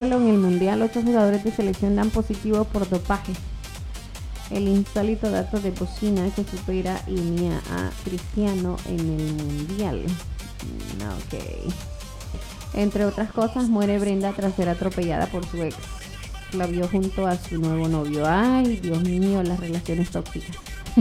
escándalo en el Mundial. 8 jugadores de selección dan positivo por dopaje. El insólito dato de Bocina que supera y unía a Cristiano en el Mundial. Ok. Entre otras cosas, muere Brenda tras ser atropellada por su ex. La vio junto a su nuevo novio. Ay, Dios mío, las relaciones tóxicas.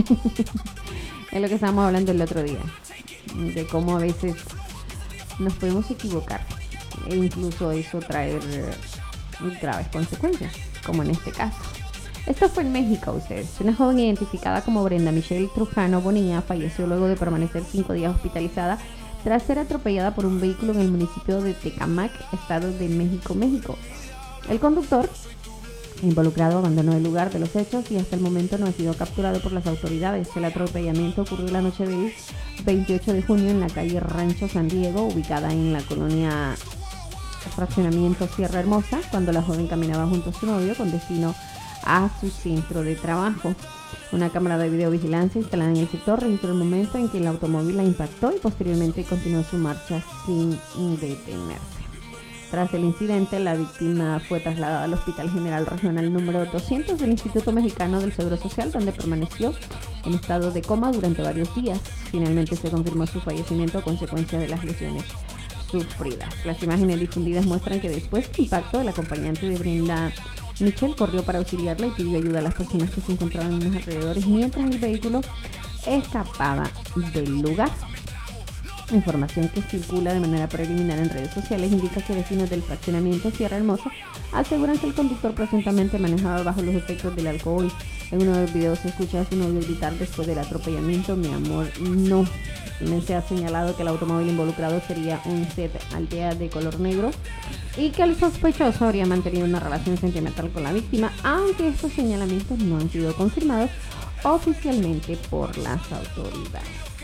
Es lo que estábamos hablando el otro día. De cómo a veces nos podemos equivocar. E incluso eso traer graves consecuencias, como en este caso. Esto fue en México, ustedes. Una joven identificada como Brenda Michelle Trujano Bonilla falleció luego de permanecer 5 días hospitalizada tras ser atropellada por un vehículo en el municipio de Tecámac, Estado de México, México. El conductor involucrado abandonó el lugar de los hechos y hasta el momento no ha sido capturado por las autoridades. El atropellamiento ocurrió la noche del 28 de junio en la calle Rancho San Diego, ubicada en la colonia Fraccionamiento Sierra Hermosa, cuando la joven caminaba junto a su novio con destino a su centro de trabajo. Una cámara de videovigilancia instalada en el sector registró el momento en que el automóvil la impactó y posteriormente continuó su marcha sin detenerse. Tras el incidente, la víctima fue trasladada al Hospital General Regional número 200 del Instituto Mexicano del Seguro Social, donde permaneció en estado de coma durante varios días. Finalmente se confirmó su fallecimiento a consecuencia de las lesiones sufridas. Las imágenes difundidas muestran que después del impacto, el acompañante de Brenda Michelle corrió para auxiliarla y pidió ayuda a las personas que se encontraban en los alrededores mientras el vehículo escapaba del lugar. Información que circula de manera preliminar en redes sociales indica que vecinos del fraccionamiento Sierra Hermosa aseguran que el conductor presuntamente manejaba bajo los efectos del alcohol. En uno de los videos se escucha a su novio gritar después del atropellamiento: "Mi amor, no". También se ha señalado que el automóvil involucrado sería un Seat Altea de color negro y que el sospechoso habría mantenido una relación sentimental con la víctima, aunque estos señalamientos no han sido confirmados oficialmente por las autoridades.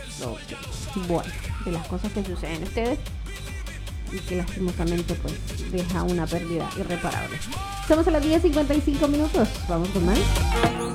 Bueno, de las cosas que suceden a ustedes y que lastimosamente pues deja una pérdida irreparable. Estamos a las 10:55 minutos. Vamos con más.